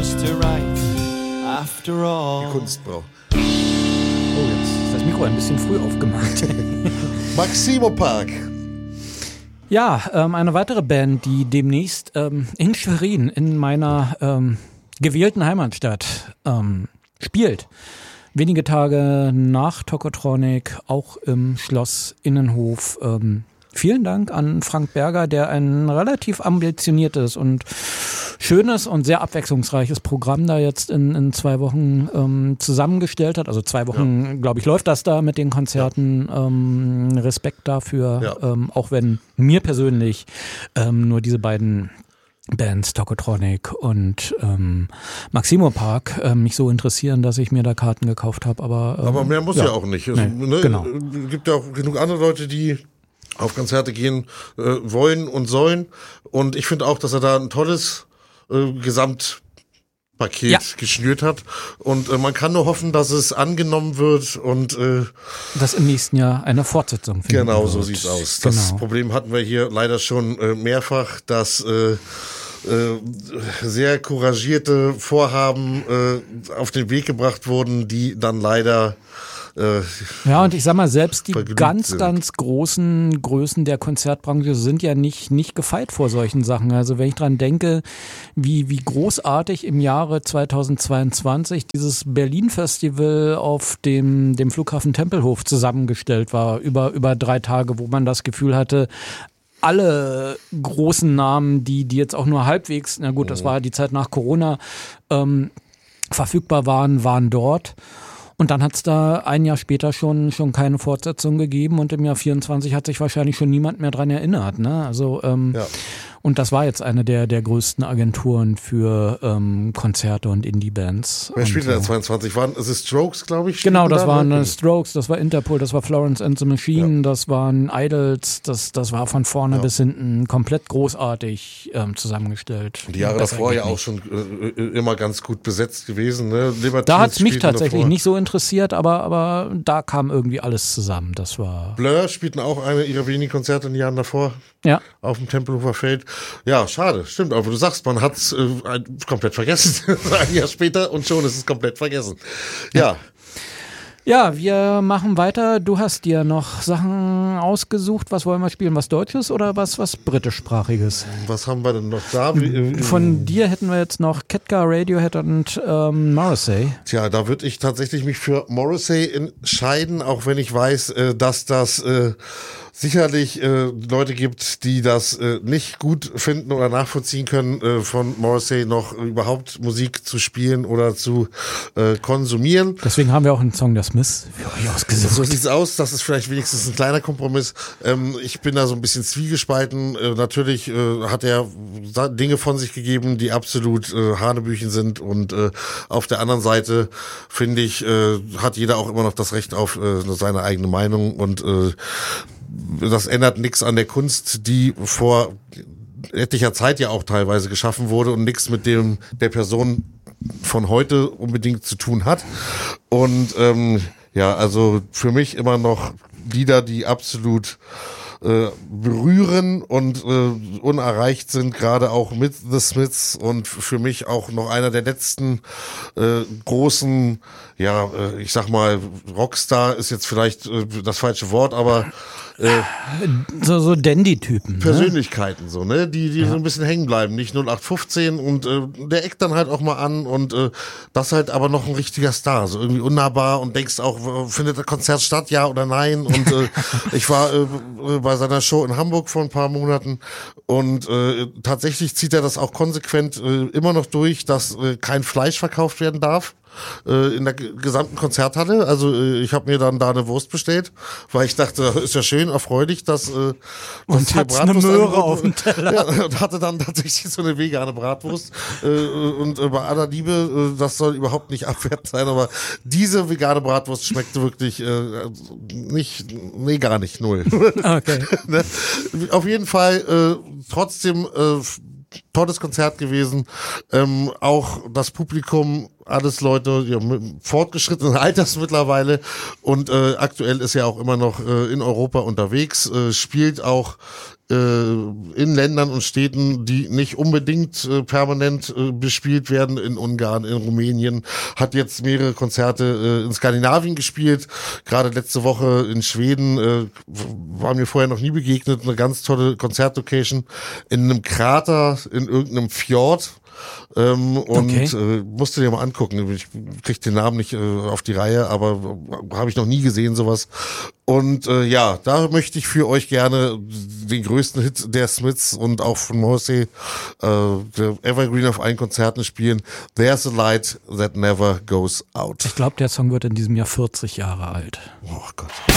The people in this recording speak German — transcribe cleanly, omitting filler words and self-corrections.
just to write after all. Die Kunstfrau. Oh, jetzt ist das Mikro ein bisschen früh aufgemacht. Maximo Park. Ja, eine weitere Band, die demnächst in Schwerin, in meiner gewählten Heimatstadt, spielt. Wenige Tage nach Tokotronic, auch im Schloss Innenhof. Vielen Dank an Frank Berger, der ein relativ ambitioniertes und schönes und sehr abwechslungsreiches Programm da jetzt in 2 Wochen zusammengestellt hat. Also 2 Wochen, glaube ich, läuft das da mit den Konzerten. Respekt dafür, auch wenn mir persönlich nur diese beiden Bands, Tokotronic und Maximo Park, mich so interessieren, dass ich mir da Karten gekauft habe. Aber mehr muss ja auch nicht. Nee, ne? Genau. Es gibt ja auch genug andere Leute, die auf Konzerte gehen wollen und sollen. Und ich finde auch, dass er da ein tolles Gesamtpaket geschnürt hat. Und man kann nur hoffen, dass es angenommen wird und dass im nächsten Jahr eine Fortsetzung finden genau wird. so sieht's aus. Das Genau. Problem hatten wir hier leider schon mehrfach, dass sehr couragierte Vorhaben auf den Weg gebracht wurden, die dann leider Ja, und ich sag mal, selbst die vergnügt ganz sind. großen Größen der Konzertbranche sind ja nicht gefeit vor solchen Sachen. Also wenn ich dran denke, wie großartig im Jahre 2022 dieses Berlin-Festival auf dem Flughafen Tempelhof zusammengestellt war, über 3 Tage, wo man das Gefühl hatte, alle großen Namen, die jetzt auch nur halbwegs, na gut, das war die Zeit nach Corona, verfügbar waren dort. Und dann hat es da ein Jahr später schon keine Fortsetzung gegeben und im Jahr 24 hat sich wahrscheinlich schon niemand mehr dran erinnert. Ne? Also und das war jetzt eine der größten Agenturen für Konzerte und Indie-Bands. Wer Und spielt denn da 22? Waren es Strokes, glaube ich? Genau, das spielten da? waren Strokes, das war Interpol, das war Florence and the Machine, das waren Idols, das war von vorne bis hinten komplett großartig zusammengestellt. Die Jahre Besser davor geht ja auch nicht. schon immer ganz gut besetzt gewesen. Ne? Da hat es mich spielten tatsächlich davor. nicht so interessiert, aber da kam irgendwie alles zusammen. Das war Blur spielten auch eine ihrer wenigen Konzerte in den Jahren davor ja. auf dem Tempelhofer Feld. Ja, schade, stimmt. Aber du sagst, man hat es komplett vergessen. Ein Jahr später und schon ist es komplett vergessen. Ja. Ja, wir machen weiter. Du hast dir noch Sachen ausgesucht. Was wollen wir spielen? Was Deutsches oder was britischsprachiges? Was haben wir denn noch da? Von dir hätten wir jetzt noch Ketka, Radiohead und Morrissey. Tja, da würde ich tatsächlich mich für Morrissey entscheiden, auch wenn ich weiß, dass das sicherlich Leute gibt, die das nicht gut finden oder nachvollziehen können, von Morrissey noch überhaupt Musik zu spielen oder zu konsumieren. Deswegen haben wir auch einen Song der Smiths für euch ausgesucht. So sieht's aus, das ist vielleicht wenigstens ein kleiner Kompromiss. Ich bin da so ein bisschen zwiegespalten. Natürlich hat er Dinge von sich gegeben, die absolut Hanebüchen sind und auf der anderen Seite, finde ich, hat jeder auch immer noch das Recht auf seine eigene Meinung und das ändert nichts an der Kunst, die vor etlicher Zeit ja auch teilweise geschaffen wurde und nichts mit der Person von heute unbedingt zu tun hat. Und ja, also für mich immer noch Lieder, die absolut berühren und unerreicht sind, gerade auch mit The Smiths und für mich auch noch einer der letzten großen, ja, ich sag mal, Rockstar ist jetzt vielleicht das falsche Wort, aber so Dandy-Typen. Persönlichkeiten, so, ne, die so ein bisschen hängen bleiben, nicht 0815 und der eckt dann halt auch mal an und das halt aber noch ein richtiger Star, so irgendwie unnahbar und denkst auch, findet das Konzert statt, ja oder nein und ich war bei seiner Show in Hamburg vor ein paar Monaten und tatsächlich zieht er das auch konsequent immer noch durch, dass kein Fleisch verkauft werden darf. In der gesamten Konzerthalle. Also ich habe mir dann da eine Wurst bestellt, weil ich dachte, ist ja schön, erfreulich, dass Und hier hat's eine Bratwurst Möhre angeboten auf dem Teller. Ja, und hatte dann tatsächlich so eine vegane Bratwurst. Und bei aller Liebe, das soll überhaupt nicht abwertend sein, aber diese vegane Bratwurst schmeckte wirklich gar nicht, null. Okay. Ne? Auf jeden Fall trotzdem tolles Konzert gewesen. Auch das Publikum, alles Leute mit fortgeschrittenen Alters mittlerweile und aktuell ist er auch immer noch in Europa unterwegs, spielt auch in Ländern und Städten, die nicht unbedingt permanent bespielt werden, in Ungarn, in Rumänien, hat jetzt mehrere Konzerte in Skandinavien gespielt, gerade letzte Woche in Schweden, war mir vorher noch nie begegnet, eine ganz tolle Konzertlocation in einem Krater in irgendeinem Fjord. Musste dir mal angucken. Ich krieg den Namen nicht auf die Reihe, aber habe ich noch nie gesehen, sowas. Und da möchte ich für euch gerne den größten Hit der Smiths und auch von Morrissey, der Evergreen auf allen Konzerten spielen. There's a light that never goes out. Ich glaube, der Song wird in diesem Jahr 40 Jahre alt. Oh Gott.